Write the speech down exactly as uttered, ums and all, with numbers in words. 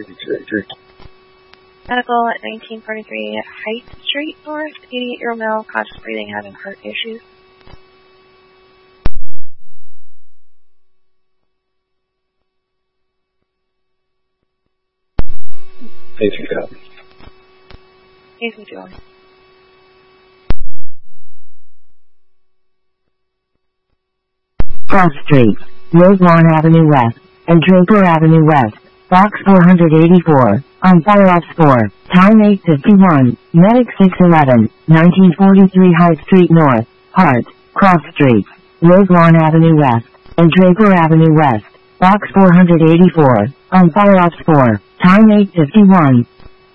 Medical at nineteen forty-three Heights Street North, eighty-eight-year-old male, conscious breathing, having heart issues. Patient copy. Patient Jones. Cross Street, Roselawn Avenue West, and Draper Avenue West, Box four eighty-four, on fire-off score, time eight fifty-one, Medic six eleven, nineteen forty-three High Street North, Hart, Cross Street, Roselawn Avenue West, and Draper Avenue West, Box four eighty-four, on fire-off score, time eight fifty-one,